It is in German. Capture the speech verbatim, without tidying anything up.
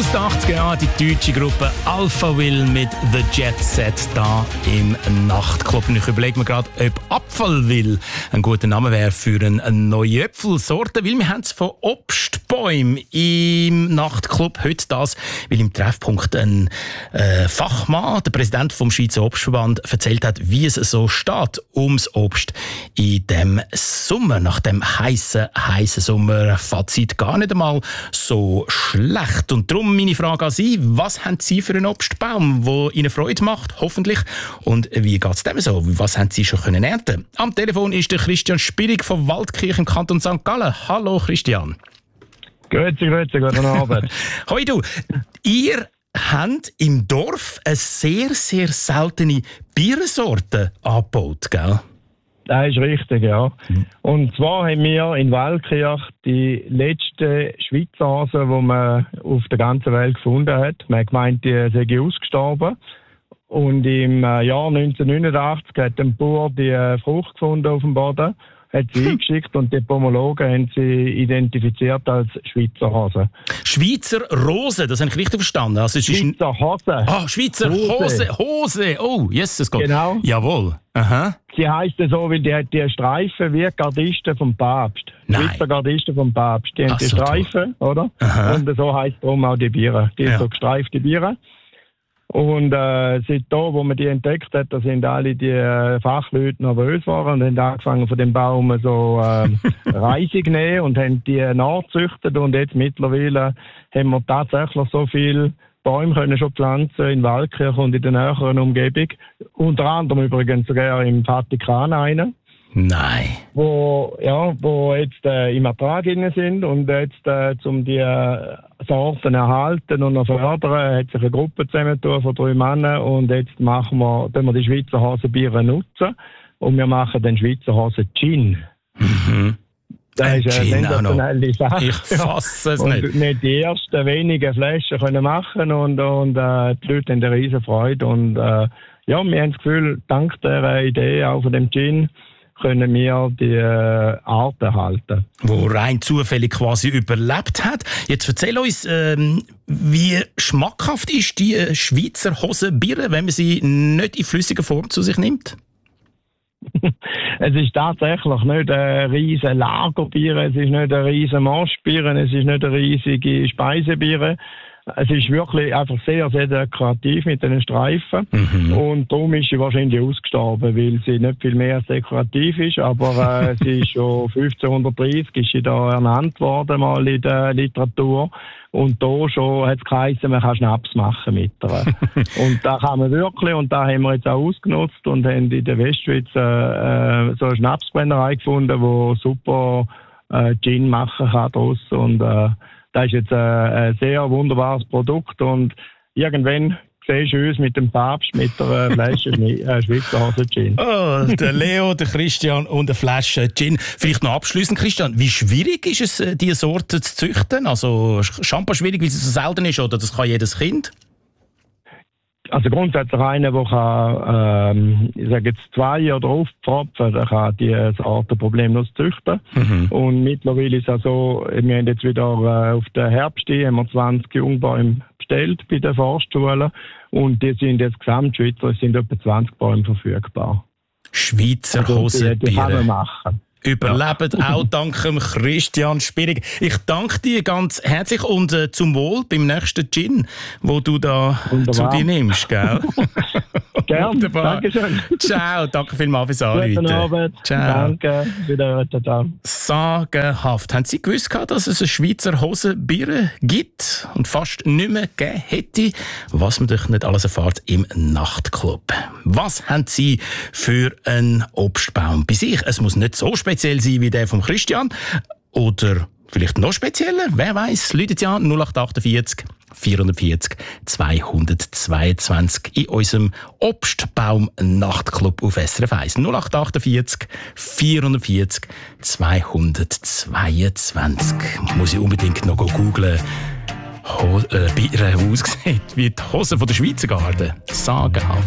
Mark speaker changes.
Speaker 1: Aus den achtziger Jahren die deutsche Gruppe Alpha Will mit The Jet Set da im Nachtclub. Und ich überlege mir gerade, ob Apfelwill ein guter Name wäre für eine neue Äpfelsorte, weil wir haben es von Obstbäumen im Nachtclub. Heute das, weil im Treffpunkt ein äh, Fachmann, der Präsident vom Schweizer Obstverband, erzählt hat, wie es so steht ums Obst in dem Sommer. Nach dem heißen, heißen Sommer. Fazit gar nicht einmal so schlecht. Und darum meine Frage an Sie, was haben Sie für einen Obstbaum, der Ihnen Freude macht, hoffentlich? Und wie geht es dem so? Was haben Sie schon können ernten? Am Telefon ist der Christian Spirig von Waldkirch im Kanton Sankt Gallen. Hallo Christian.
Speaker 2: Grüezi, grüezi, guten Abend.
Speaker 1: Hoi du, ihr habt im Dorf eine sehr, sehr seltene Bierensorte angebaut, gell?
Speaker 2: Das ist richtig, ja. Mhm. Und zwar haben wir in Waldkirch die letzte Schweizer Hase, die man auf der ganzen Welt gefunden hat. Man hat gemeint, die sei ausgestorben. Und im Jahr neunzehnhundertneunundachtzig hat ein Bauer die Frucht gefunden auf dem Boden, hat sie eingeschickt und die Pomologen haben sie identifiziert als Schweizer Hase.
Speaker 1: Schweizer Rose, das habe ich richtig verstanden. Also es
Speaker 2: Schweizer
Speaker 1: ist
Speaker 2: Hose.
Speaker 1: Ah, Schweizer Hose. Hose. Hose. Oh, yes, es geht.
Speaker 2: Genau.
Speaker 1: Jawohl. Aha.
Speaker 2: Sie heisst so, weil die hat die Streifen wie Gardisten vom Papst.
Speaker 1: Nein.
Speaker 2: Schweizer Gardisten vom Papst. Die haben
Speaker 1: Ach,
Speaker 2: die
Speaker 1: so
Speaker 2: Streifen,
Speaker 1: toll.
Speaker 2: oder?
Speaker 1: Aha.
Speaker 2: Und so heisst darum auch die Biere. Die
Speaker 1: Ja.
Speaker 2: so gestreifte Biere. Und äh, seit da, wo man die entdeckt hat, da sind alle die äh, Fachleute nervös geworden und haben angefangen von dem Baum so äh, Reisig nehmen und haben die nachgezüchtet. Und jetzt mittlerweile haben wir tatsächlich so viele Bäume können schon pflanzen in Waldkirch und in der näheren Umgebung. Unter anderem übrigens sogar im Vatikan einen.
Speaker 1: Nein.
Speaker 2: Wo, ja, wo jetzt äh, im Ertrag drin sind und jetzt, äh, um die äh, Sorten erhalten und noch fördern, hat sich eine Gruppe zusammengetan von drei Männern und jetzt machen wir, tun wir die Schweizer Hasenbiere nutzen und wir machen den Schweizer Hasen Gin.
Speaker 1: Mhm.
Speaker 2: Das
Speaker 1: Ein
Speaker 2: ist eine
Speaker 1: Gin auch noch.
Speaker 2: sensationelle Sache.
Speaker 1: Ich fasse es
Speaker 2: und
Speaker 1: nicht.
Speaker 2: nicht die ersten wenigen Flaschen können machen und, und äh, die Leute haben eine riesen Freude und äh, ja, wir haben das Gefühl, dank dieser Idee auch von dem Gin können wir die äh, Art erhalten.
Speaker 1: Wo rein zufällig quasi überlebt hat. Jetzt erzähl uns, ähm, wie schmackhaft ist die äh, Schweizer Hosenbiere, wenn man sie nicht in flüssiger Form zu sich nimmt?
Speaker 2: Es ist tatsächlich nicht ein riesen Lagerbier, es ist nicht ein riesen Moschbier, es ist nicht eine riesige Speisebier. Es ist wirklich einfach sehr, sehr dekorativ mit den Streifen. Mhm. Und darum ist sie wahrscheinlich ausgestorben, weil sie nicht viel mehr als dekorativ ist. Aber äh, sie ist schon fünfzehnhundertdreißig ist sie da ernannt worden, mal in der Literatur. Und da schon hat es geheißen, man kann Schnaps machen mit ihr. Und da kann man wirklich, und da haben wir jetzt auch ausgenutzt und haben in der Westschweiz äh, so eine Schnapsbrennerei gefunden, die super äh, Gin machen kann draus. Und äh, das ist jetzt äh, ein sehr wunderbares Produkt und irgendwann siehst du uns mit dem Papst mit einer Flasche äh, Schweizer Hase Gin.
Speaker 1: Oh, der Leo, der Christian und eine Flasche Gin. Vielleicht noch abschliessend, Christian, wie schwierig ist es, diese Sorte zu züchten? Also Champa schwierig, weil sie so selten ist, oder das kann jedes Kind?
Speaker 2: Also grundsätzlich einer, der kann, ähm, ich sage jetzt zwei oder aufpfropfen, der kann die Sorte problemlos züchten. Mhm. Und mittlerweile ist es auch so, wir haben jetzt wieder äh, auf den Herbst haben wir zwanzig Jungbäume bestellt bei den Forstschulen und die sind jetzt gesamtschweizer, es sind etwa zwanzig Bäume verfügbar.
Speaker 1: Schweizer
Speaker 2: also,
Speaker 1: Hosenbiere.
Speaker 2: Die, die kann man machen.
Speaker 1: Überlebt ja. Auch dank dem Christian Spirig. Ich danke dir ganz herzlich und äh, zum Wohl beim nächsten Gin, wo du da Wunderbar. Zu dir nimmst, gell?
Speaker 2: Gerne, danke schön.
Speaker 1: Ciao, danke vielmals fürs Anrufen.
Speaker 2: Guten Abend.
Speaker 1: Ciao.
Speaker 2: Danke, wieder. Ciao.
Speaker 1: Sagenhaft. Haben Sie gewusst, dass es eine Schweizer Hosenbiere gibt und fast nicht mehr gegeben hätte? Was man doch nicht alles erfahrt im Nachtclub. Was haben Sie für einen Obstbaum bei sich? Es muss nicht so speziell sein wie der von Christian. Oder vielleicht noch spezieller? Wer weiß? Läutet ja null acht achtundvierzig vierundvierzig zweihundertzweiundzwanzig in unserem Obstbaum-Nachtclub auf S R F eins. null acht achtundvierzig vierundvierzig zweihundertzweiundzwanzig. Muss ich unbedingt noch googlen, Ho- äh, wie er aussieht, wie die Hose von der Schweizer Garde. Sagenhaft.